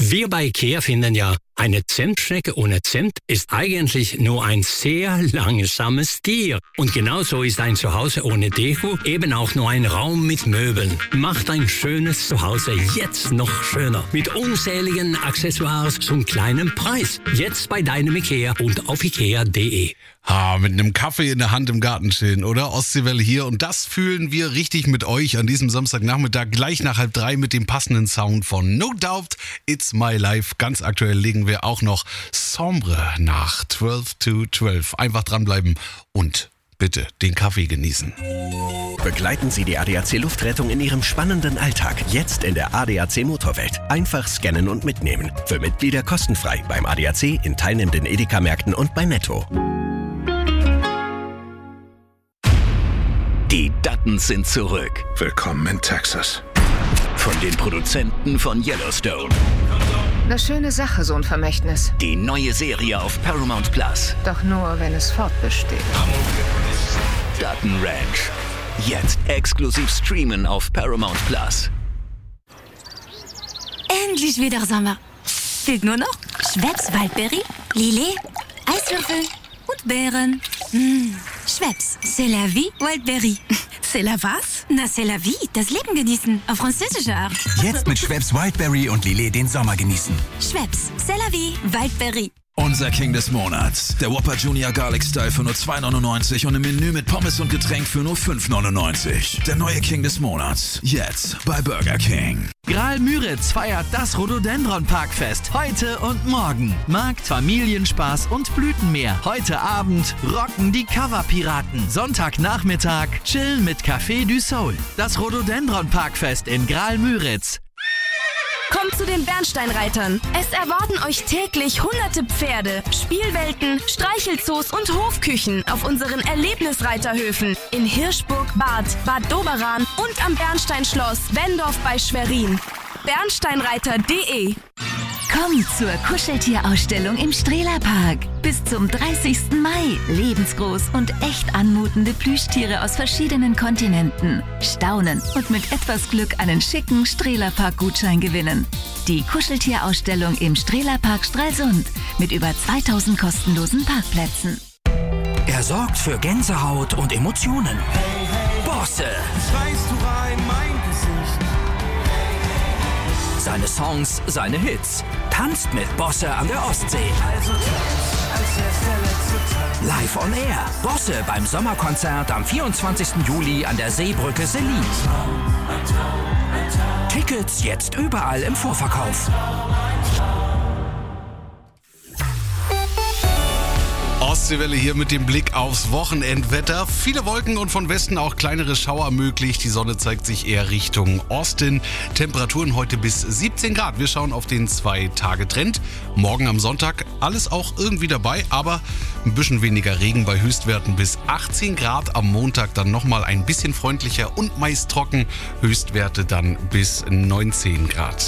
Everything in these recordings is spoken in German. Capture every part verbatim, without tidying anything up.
Wir bei IKEA finden ja, eine Zentschnecke ohne Zent ist eigentlich nur ein sehr langsames Tier. Und genauso ist ein Zuhause ohne Deko eben auch nur ein Raum mit Möbeln. Macht ein schönes Zuhause jetzt noch schöner. Mit unzähligen Accessoires zum kleinen Preis. Jetzt bei deinem IKEA und auf ikea punkt de. Ha, mit einem Kaffee in der Hand im Garten chillen, oder? Ostseewelle hier. Und das fühlen wir richtig mit euch an diesem Samstagnachmittag, gleich nach halb drei mit dem passenden Sound von No Doubt, It's My Life. Ganz aktuell legen wir auch noch Sombre nach zwölf to zwölf. Einfach dranbleiben und bitte den Kaffee genießen. Begleiten Sie die A D A C Luftrettung in Ihrem spannenden Alltag. Jetzt in der A D A C Motorwelt. Einfach scannen und mitnehmen. Für Mitglieder kostenfrei beim A D A C, in teilnehmenden Edeka-Märkten und bei Netto. Die Duttons sind zurück. Willkommen in Texas. Von den Produzenten von Yellowstone. Eine schöne Sache, so ein Vermächtnis. Die neue Serie auf Paramount Plus. Doch nur, wenn es fortbesteht. Dutton Ranch. Jetzt exklusiv streamen auf Paramount Plus. Endlich wieder Sommer. Fehlt nur noch Schweppes Waldbeere, Lillet, Eiswürfel und Beeren. Mmh. Schweppes, c'est la vie, Wildberry. C'est la was? Na, c'est la vie, das Leben genießen, auf französische Art. Jetzt mit Schweppes Wildberry und Lillet den Sommer genießen. Schweppes, c'est la vie, Wildberry. Unser King des Monats. Der Whopper Junior Garlic Style für nur zwei neunundneunzig und im Menü mit Pommes und Getränk für nur fünf neunundneunzig. Der neue King des Monats. Jetzt bei Burger King. Graal-Müritz feiert das Rhododendron Parkfest heute und morgen. Markt, Familienspaß und Blütenmeer. Heute Abend rocken die Cover-Piraten. Sonntagnachmittag chillen mit Café du Soul. Das Rhododendron Parkfest in Graal-Müritz. Kommt zu den Bernsteinreitern. Es erwarten euch täglich hunderte Pferde, Spielwelten, Streichelzoos und Hofküchen auf unseren Erlebnisreiterhöfen in Hirschburg, Bad, Bad Doberan und am Bernsteinschloss Wendorf bei Schwerin. bernsteinreiter punkt de. Komm zur Kuscheltierausstellung im Strehlerpark. Bis zum dreißigsten Mai. Lebensgroß und echt anmutende Plüschtiere aus verschiedenen Kontinenten. Staunen und mit etwas Glück einen schicken Strehlerpark-Gutschein gewinnen. Die Kuscheltierausstellung im Strehlerpark Stralsund mit über zweitausend kostenlosen Parkplätzen. Er sorgt für Gänsehaut und Emotionen. Bosse. Schreist du rein, mein Gesicht. Seine Songs, seine Hits. Tanzt mit Bosse an der Ostsee. Also tanz, als wär's der letzte Tag. Live on Air. Bosse beim Sommerkonzert am vierundzwanzigsten Juli an der Seebrücke Selin. Tickets jetzt überall im Vorverkauf. Ostseewelle hier mit dem Blick aufs Wochenendwetter. Viele Wolken und von Westen auch kleinere Schauer möglich. Die Sonne zeigt sich eher Richtung Osten. Temperaturen heute bis siebzehn Grad. Wir schauen auf den Zwei-Tage-Trend. Morgen am Sonntag alles auch irgendwie dabei, aber ein bisschen weniger Regen bei Höchstwerten bis achtzehn Grad. Am Montag dann nochmal ein bisschen freundlicher und meist trocken. Höchstwerte dann bis neunzehn Grad.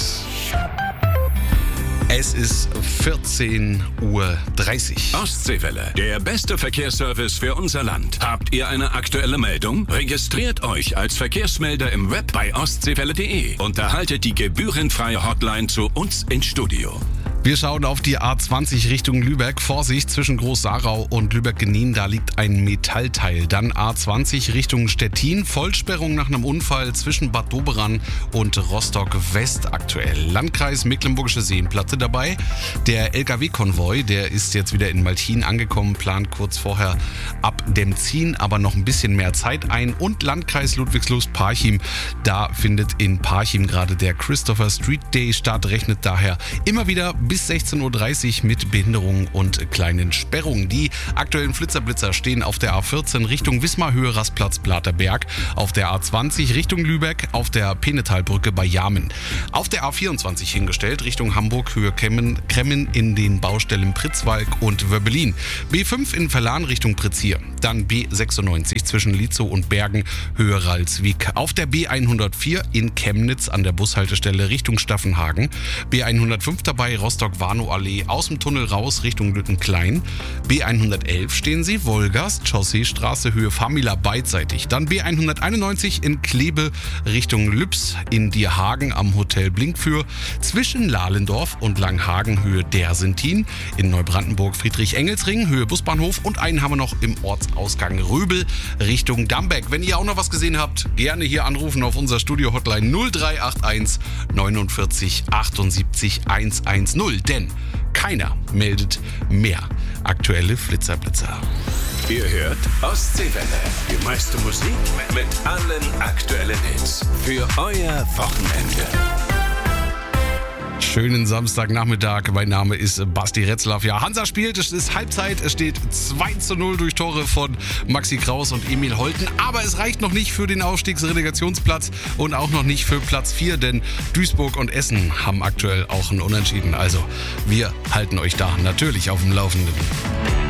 Es ist vierzehn Uhr dreißig. Ostseewelle, der beste Verkehrsservice für unser Land. Habt ihr eine aktuelle Meldung? Registriert euch als Verkehrsmelder im Web bei ostseewelle punkt de und erhaltet die gebührenfreie Hotline zu uns ins Studio. Wir schauen auf die A zwanzig Richtung Lübeck. Vorsicht, zwischen Groß-Sarau und Lübeck-Genien, da liegt ein Metallteil. Dann A zwanzig Richtung Stettin. Vollsperrung nach einem Unfall zwischen Bad Doberan und Rostock-West aktuell. Landkreis Mecklenburgische Seenplatte dabei. Der L K W-Konvoi, der ist jetzt wieder in Malchin angekommen, plant kurz vorher ab Demzin, aber noch ein bisschen mehr Zeit ein. Und Landkreis Ludwigslust-Parchim, da findet in Parchim gerade der Christopher Street Day statt, rechnet daher immer wieder bis sechzehn Uhr dreißig mit Behinderungen und kleinen Sperrungen. Die aktuellen Flitzerblitzer stehen auf der A vierzehn Richtung Wismar, Höhe Rastplatz Blaterberg, auf der A zwanzig Richtung Lübeck, auf der Penetalbrücke bei Jamen, auf der A vierundzwanzig hingestellt Richtung Hamburg, Höhe Kremmen, Kremmen in den Baustellen Pritzwalk und Wöbbelin, B fünf in Verlan Richtung Prizier, dann B sechsundneunzig zwischen Lietzow und Bergen, Höhe Ralswiek, auf der B hundertvier in Chemnitz an der Bushaltestelle Richtung Staffenhagen, B hundertfünf dabei Rostock Rostock-Warnow-Allee aus dem Tunnel raus Richtung Lüttenklein. B hundertelf stehen Sie, Wolgast, Chausseestraße, Höhe Famila beidseitig. Dann B hunderteinundneunzig in Klebe Richtung Lübs in Dierhagen am Hotel Blinkfür. Zwischen Lahlendorf und Langhagen, Höhe Dersentin. In Neubrandenburg Friedrich-Engels-Ring, Höhe Busbahnhof. Und einen haben wir noch im Ortsausgang Röbel Richtung Dambeck. Wenn ihr auch noch was gesehen habt, gerne hier anrufen auf unser Studio-Hotline null drei acht eins neunundvierzig achtundsiebzig hundertzehn. Denn keiner meldet mehr aktuelle Flitzerblitzer. Ihr hört Ostseewelle. Die meiste Musik mit allen aktuellen Hits. Für euer Wochenende. Schönen Samstagnachmittag. Mein Name ist Basti Retzlaff. Ja, Hansa spielt. Es ist Halbzeit. Es steht zwei zu null durch Tore von Maxi Kraus und Emil Holten. Aber es reicht noch nicht für den Aufstiegsrelegationsplatz und auch noch nicht für Platz vier, denn Duisburg und Essen haben aktuell auch ein Unentschieden. Also, wir halten euch da natürlich auf dem Laufenden.